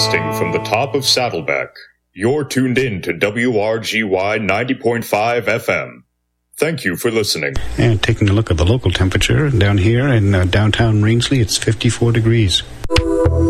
Broadcasting from the top of Saddleback, you're tuned in to WRGY 90.5 FM. Thank you for listening. And taking a look at the local temperature down here in downtown Rangeley, it's 54 degrees.